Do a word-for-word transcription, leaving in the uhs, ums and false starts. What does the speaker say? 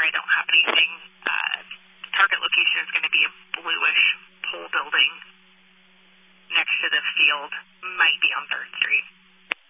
where I don't have anything. Uh, target location is going to be a bluish pole building next to the field, might be on third Street.